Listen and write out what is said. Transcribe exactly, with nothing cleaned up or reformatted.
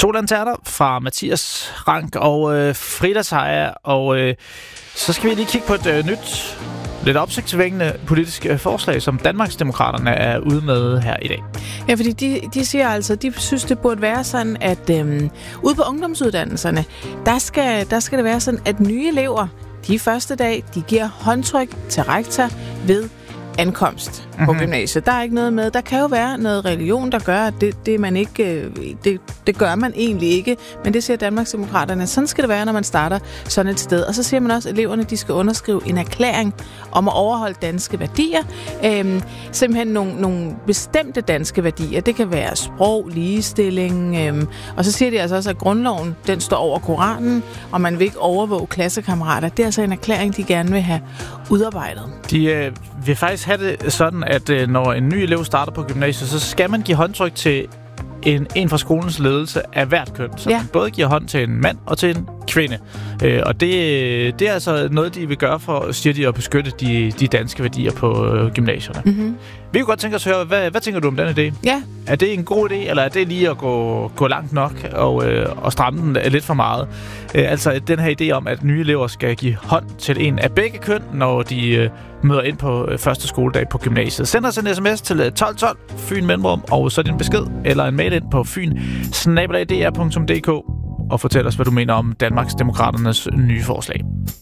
to lanterner fra Mathias Rank og øh, Frida Sejer, og øh, så skal vi lige kigge på et øh, nyt, lidt opsigtsvækkende politisk øh, forslag, som Danmarksdemokraterne er ude med her i dag. Ja, fordi de, de siger altså, de synes, det burde være sådan, at øhm, ude på ungdomsuddannelserne, der skal, der skal det være sådan, at nye elever, de første dag, de giver håndtryk til rektor ved ankomst på mm-hmm. gymnasiet. Der er ikke noget med. Der kan jo være noget religion, der gør, at det, det, man ikke, det, det gør man egentlig ikke. Men det siger Danmarksdemokraterne. Sådan skal det være, når man starter sådan et sted. Og så siger man også, at eleverne de skal underskrive en erklæring om at overholde danske værdier. Øhm, simpelthen nogle, nogle bestemte danske værdier. Det kan være sprog, ligestilling. Øhm, og så siger de altså også, at grundloven den står over Koranen, og man vil ikke overvåge klassekammerater. Det er altså en erklæring, de gerne vil have udarbejdet. De øh, vil faktisk have det sådan, at øh, når en ny elev starter på gymnasiet, så skal man give håndtryk til en, en fra skolens ledelse af hvert køn. Så ja. Man både giver hånd til en mand og til en kvinde. Øh, og det, det er altså noget, de vil gøre for, siger de, at beskytte de, de danske værdier på øh, gymnasierne. Mm-hmm. Vi kunne godt tænke os at høre, hvad, hvad tænker du om den idé? Ja. Er det en god idé, eller er det lige at gå, gå langt nok og, øh, og stramme den lidt for meget? Øh, altså den her idé om, at nye elever skal give hånd til en af begge køn, når de øh, møder ind på øh, første skoledag på gymnasiet. Send os en sms til tolv tolv, Fyn Mellemrum, og så din besked, eller en mail ind på fyn snabel-a d r punktum d k og fortæl os, hvad du mener om Danmarksdemokraternes nye forslag.